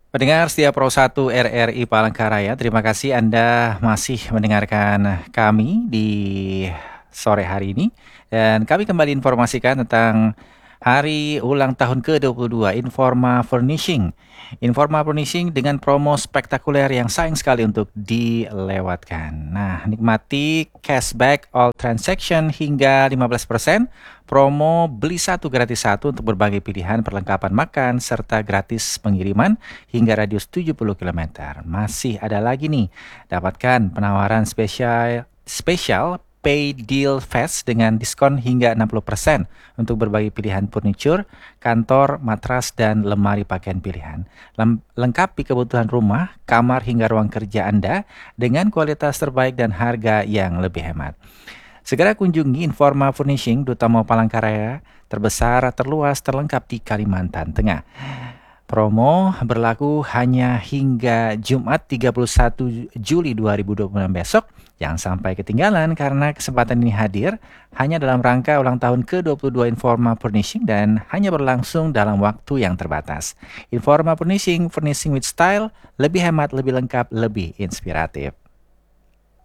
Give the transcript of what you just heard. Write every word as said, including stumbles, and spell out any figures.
Pendengar setia Pro satu R R I Palangkaraya, terima kasih Anda masih mendengarkan kami di sore hari ini. Dan kami kembali informasikan tentang hari ulang tahun ke dua puluh dua Informa Furnishing. Informa Furnishing dengan promo spektakuler yang sayang sekali untuk dilewatkan. Nah, nikmati cashback all transaction hingga lima belas persen. Promo beli satu gratis satu untuk berbagai pilihan perlengkapan makan serta gratis pengiriman hingga radius tujuh puluh kilometer. Masih ada lagi nih, dapatkan penawaran spesial spesial Pay Deal Fest dengan diskon hingga enam puluh persen untuk berbagai pilihan furniture, kantor, matras, dan lemari pakaian pilihan. Lem- lengkapi kebutuhan rumah, kamar hingga ruang kerja Anda dengan kualitas terbaik dan harga yang lebih hemat. Segera kunjungi Informa Furnishing Duta Mall Palangkaraya, terbesar, terluas, terlengkap di Kalimantan Tengah. Promo berlaku hanya hingga Jumat tiga puluh satu Juli dua ribu dua puluh enam besok. Jangan sampai ketinggalan karena kesempatan ini hadir hanya dalam rangka ulang tahun ke dua puluh dua Informa Furnishing dan hanya berlangsung dalam waktu yang terbatas. Informa Furnishing, Furnishing with Style, lebih hemat, lebih lengkap, lebih inspiratif.